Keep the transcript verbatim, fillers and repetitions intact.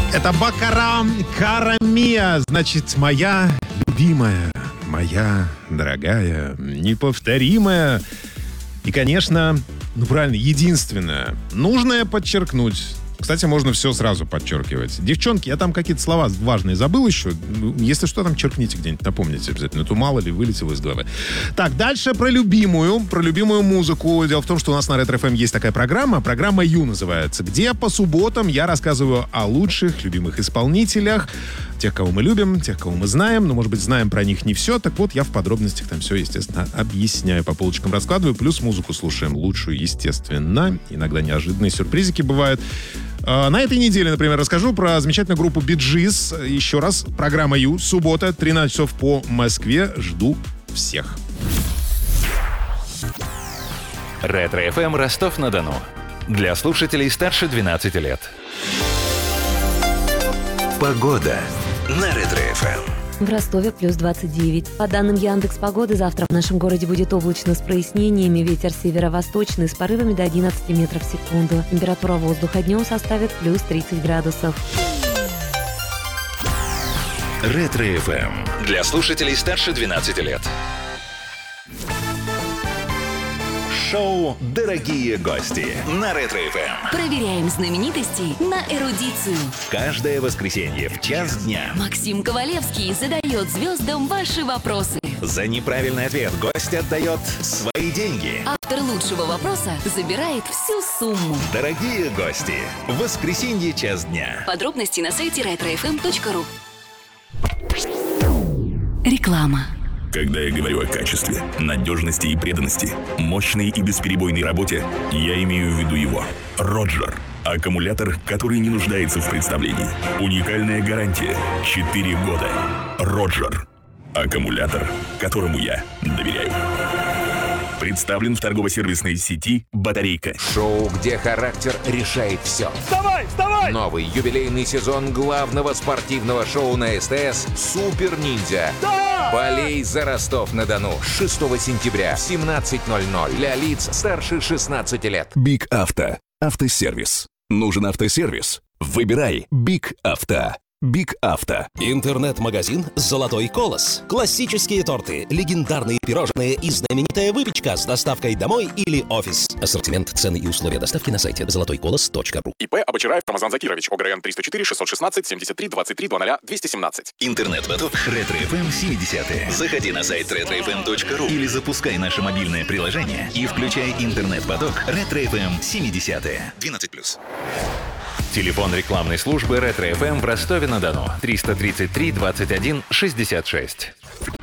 Это Бакара Карамия, значит, моя любимая, моя дорогая, неповторимая и, конечно, ну правильно, единственная. Нужно подчеркнуть. Кстати, можно все сразу подчеркивать. Девчонки, я там какие-то слова важные забыл еще. Если что, там черкните где-нибудь, напомните обязательно. То мало ли вылетело из головы. Так, дальше про любимую, про любимую музыку. Дело в том, что у нас на Ретро эф эм есть такая программа, программа Ю называется, где по субботам я рассказываю о лучших, любимых исполнителях, тех, кого мы любим, тех, кого мы знаем, но, может быть, знаем про них не все. Так вот, я в подробностях там все, естественно, объясняю, по полочкам раскладываю, плюс музыку слушаем лучшую, естественно. Иногда неожиданные сюрпризики бывают. На этой неделе, например, расскажу про замечательную группу Bee Gees. Еще раз, программа Ю, суббота, тринадцать часов по Москве. Жду всех. Ретро эф эм Ростов-на-Дону. Для слушателей старше двенадцати лет. Погода на Ретро эф эм. В Ростове плюс двадцать девять. По данным Яндекс.Погоды, завтра в нашем городе будет облачно с прояснениями. Ветер северо-восточный с порывами до одиннадцати метров в секунду. Температура воздуха днем составит плюс тридцать градусов. Ретро эф эм. Для слушателей старше двенадцати лет. Шоу «Дорогие гости» на Ретро эф эм. Проверяем знаменитостей на эрудицию. Каждое воскресенье в час дня Максим Ковалевский задает звездам ваши вопросы. за неправильный ответ гость отдает свои деньги. Автор лучшего вопроса забирает всю сумму. Дорогие гости, в воскресенье час дня. Подробности на сайте ретро эф эм точка ру. Реклама. Когда я говорю о качестве, надежности и преданности, мощной и бесперебойной работе, я имею в виду его. Роджер. Аккумулятор, который не нуждается в представлении. Уникальная гарантия. четыре года. Роджер. Аккумулятор, которому я доверяю. Представлен в торгово-сервисной сети «Батарейка». Шоу, где характер решает все. Вставай, вставай! Новый юбилейный сезон главного спортивного шоу на СТС «Супер Ниндзя». Да! Болей за Ростов-на-Дону. шестого сентября в семнадцать ноль ноль. Для лиц старше шестнадцати лет. Биг Авто. Автосервис. Нужен автосервис? Выбирай Биг Авто. Биг Авто. Интернет-магазин «Золотой колос». Классические торты, легендарные пирожные и знаменитая выпечка с доставкой домой или офис. Ассортимент, цены и условия доставки на сайте золотой колос точка ру. ИП Абочараев Рамазан Закирович. ОГРН триста четыре шестьсот шестнадцать семьдесят три двадцать три двадцать двести семнадцать. Интернет-поток Ретро эф эм семидесятые. Заходи на сайт ретро эф эм точка ру или запускай наше мобильное приложение и включай интернет-поток Ретро эф эм семидесятые. двенадцать плюс. Телефон рекламной службы Ретро эф эм в Ростове-на-Дону. триста тридцать три двадцать один шестьдесят шесть.